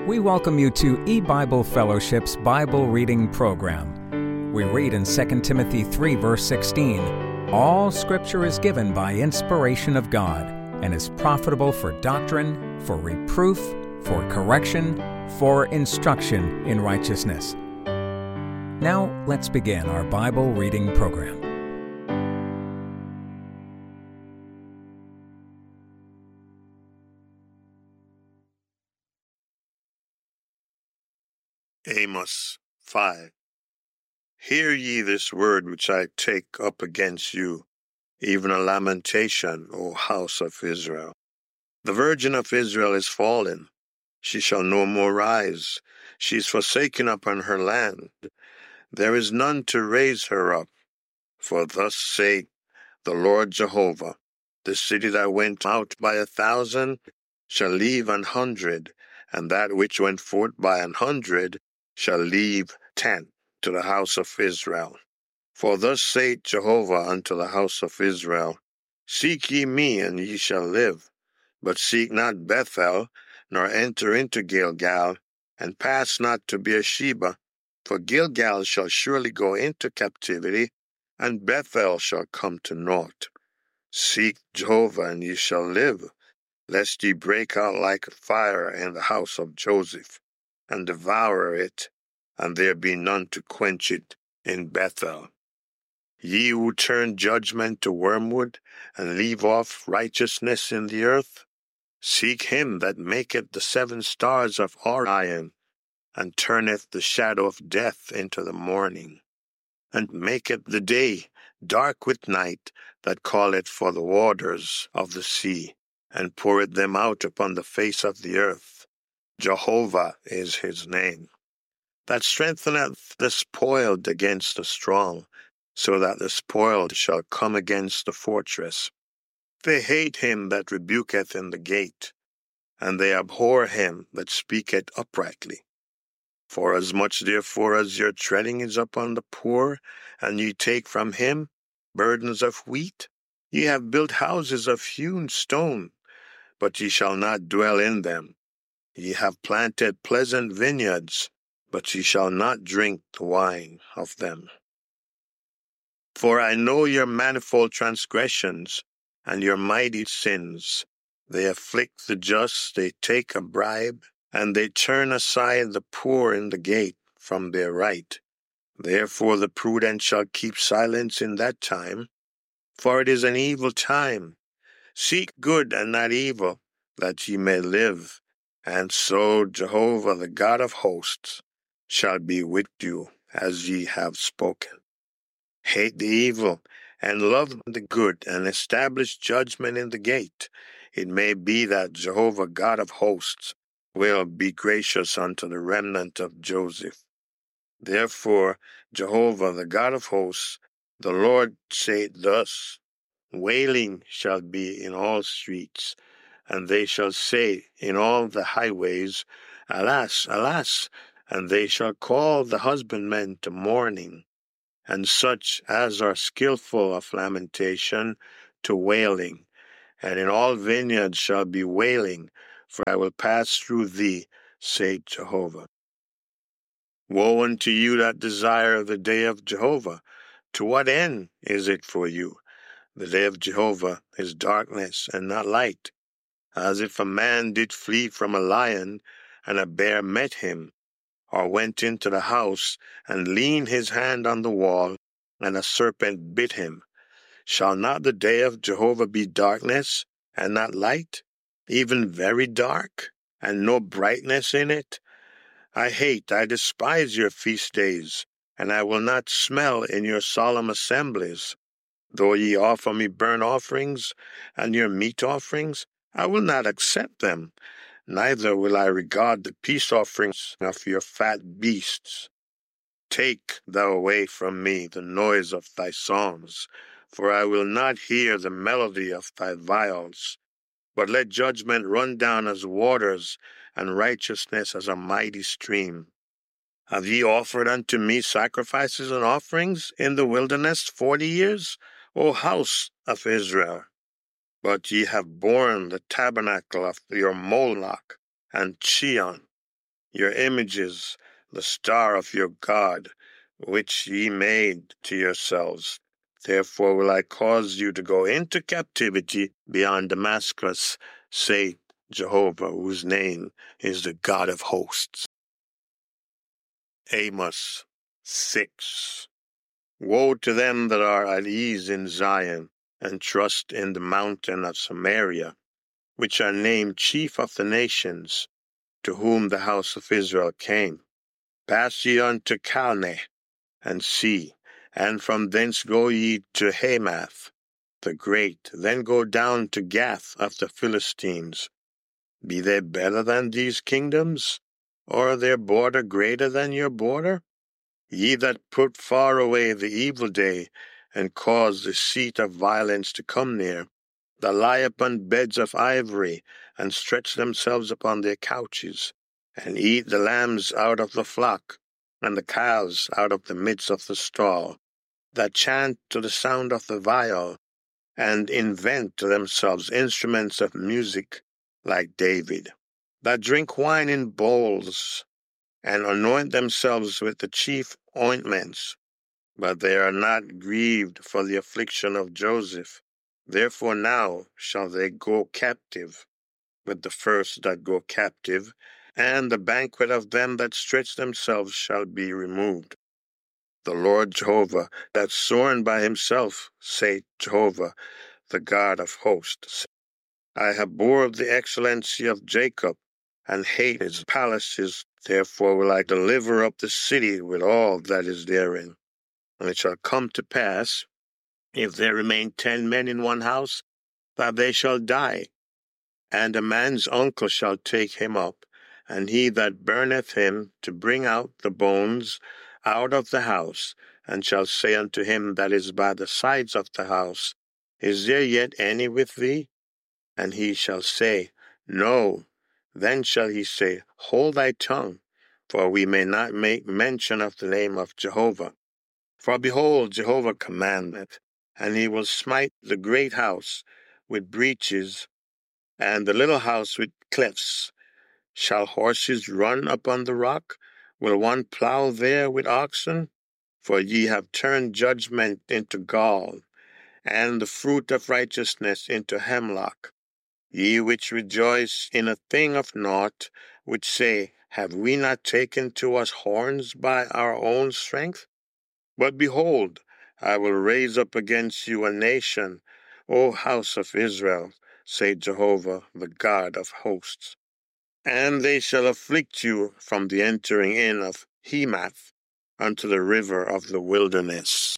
We welcome you to E-Bible Fellowship's Bible Reading Program. We read in 2 Timothy 3, verse 16, "All Scripture is given by inspiration of God, and is profitable for doctrine, for reproof, for correction, for instruction in righteousness." Now, let's begin our Bible reading program. Amos 5. Hear ye this word which I take up against you, even a lamentation, O house of Israel. The virgin of Israel is fallen. She shall no more rise. She is forsaken upon her land. There is none to raise her up. For thus saith the Lord Jehovah, the city that went out by 1,000 shall leave 100, and that which went forth by 100 shall leave 10 to the house of Israel. For thus saith Jehovah unto the house of Israel, Seek ye me, and ye shall live. But seek not Bethel, nor enter into Gilgal, and pass not to Beersheba. For Gilgal shall surely go into captivity, and Bethel shall come to naught. Seek Jehovah, and ye shall live, lest ye break out like a fire in the house of Joseph, and devour it, and there be none to quench it in Bethel. Ye who turn judgment to wormwood, and leave off righteousness in the earth, seek him that maketh the 7 stars of Orion, and turneth the shadow of death into the morning, and maketh the day dark with night, that calleth for the waters of the sea, and poureth them out upon the face of the earth. Jehovah is his name. That strengtheneth the spoiled against the strong, so that the spoiled shall come against the fortress. They hate him that rebuketh in the gate, and they abhor him that speaketh uprightly. Forasmuch therefore as your treading is upon the poor, and ye take from him burdens of wheat, ye have built houses of hewn stone, but ye shall not dwell in them. Ye have planted pleasant vineyards, but ye shall not drink the wine of them. For I know your manifold transgressions, and your mighty sins. They afflict the just, they take a bribe, and they turn aside the poor in the gate from their right. Therefore the prudent shall keep silence in that time, for it is an evil time. Seek good and not evil, that ye may live. And so Jehovah, the God of hosts, shall be with you as ye have spoken. Hate the evil, and love the good, and establish judgment in the gate. It may be that Jehovah God of hosts will be gracious unto the remnant of Joseph. Therefore Jehovah the God of hosts, the Lord saith thus, Wailing shall be in all streets, and they shall say in all the highways, Alas, alas! And they shall call the husbandmen to mourning, and such as are skillful of lamentation to wailing. And in all vineyards shall be wailing, for I will pass through thee, saith Jehovah. Woe unto you that desire the day of Jehovah! To what end is it for you? The day of Jehovah is darkness and not light, as if a man did flee from a lion, and a bear met him, or went into the house, and leaned his hand on the wall, and a serpent bit him. Shall not the day of Jehovah be darkness, and not light, even very dark, and no brightness in it? I despise your feast days, and I will not smell in your solemn assemblies. Though ye offer me burnt offerings, and your meat offerings, I will not accept them, neither will I regard the peace offerings of your fat beasts. Take thou away from me the noise of thy songs, for I will not hear the melody of thy viols. But let judgment run down as waters, and righteousness as a mighty stream. Have ye offered unto me sacrifices and offerings in the wilderness 40 years, O house of Israel? But ye have borne the tabernacle of your Moloch and Chion. your images, the star of your God, which ye made to yourselves. Therefore will I cause you to go into captivity beyond Damascus, saith Jehovah, whose name is the God of hosts. Amos 6. Woe to them that are at ease in Zion, and trust in the mountain of Samaria, which are named chief of the nations, to whom the house of Israel came. Pass ye unto Calneh, and see, and from thence go ye to Hamath the great, then go down to Gath of the Philistines. Be they better than these kingdoms, or their border greater than your border? Ye that put far away the evil day, and cause the seat of violence to come near, that lie upon beds of ivory, and stretch themselves upon their couches, and eat the lambs out of the flock, and the calves out of the midst of the stall, that chant to the sound of the viol, and invent to themselves instruments of music like David, that drink wine in bowls, and anoint themselves with the chief ointments, but they are not grieved for the affliction of Joseph. Therefore now shall they go captive with the first that go captive, and the banquet of them that stretch themselves shall be removed. The Lord Jehovah, that sworn by himself, saith Jehovah, the God of hosts. I have bore the excellency of Jacob, and hate his palaces. Therefore will I deliver up the city with all that is therein. And it shall come to pass, if there remain 10 men in one house, that they shall die. And a man's uncle shall take him up, and he that burneth him to bring out the bones out of the house, and shall say unto him that is by the sides of the house, Is there yet any with thee? And he shall say, No. Then shall he say, Hold thy tongue, for we may not make mention of the name of Jehovah. For behold, Jehovah commandeth, and he will smite the great house with breaches, and the little house with clefts. Shall horses run upon the rock? Will one plow there with oxen? For ye have turned judgment into gall, and the fruit of righteousness into hemlock. Ye which rejoice in a thing of naught, which say, Have we not taken to us horns by our own strength? But behold, I will raise up against you a nation, O house of Israel, saith Jehovah, the God of hosts. And they shall afflict you from the entering in of Hemath unto the river of the wilderness.